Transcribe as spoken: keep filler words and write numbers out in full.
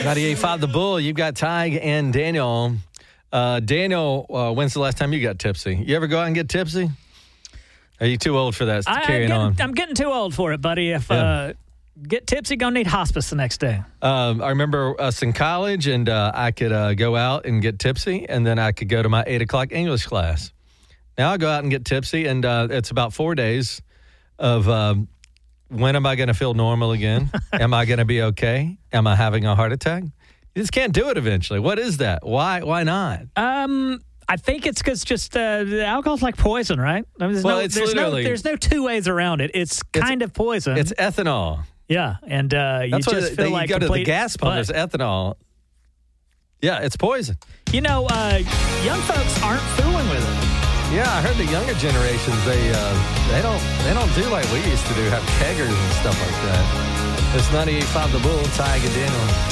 ninety-eight point five The Bull. You've got Tig and Daniel. Uh, Daniel, uh, when's the last time you got tipsy? You ever go out and get tipsy? Are you too old for that? I, carrying I'm, on. getting, I'm getting too old for it, buddy. If Yeah. uh, get tipsy, gonna need hospice the next day. Um, I remember us in college, and uh, I could uh, go out and get tipsy, and then I could go to my eight o'clock English class. Now I go out and get tipsy, and uh, it's about four days of um, when am I going to feel normal again? Am I going to be okay? Am I having a heart attack? You just can't do it eventually. What is that? Why? Why not? Um, I think it's because just uh, alcohol's like poison, right? I mean, there's Well, no, it's there's no, literally- there's no two ways around it. It's kind of poison. It's ethanol. yeah, and uh, you That's just what feel they, like you go to the complete- gas pump. but, There's ethanol. Yeah, it's poison. You know, uh, young folks aren't fooling with it. Yeah, I heard the younger generations they uh, they don't they don't do like we used to do, have keggers and stuff like that. It's ninety-eight point five The Bull, Tig and Daniel.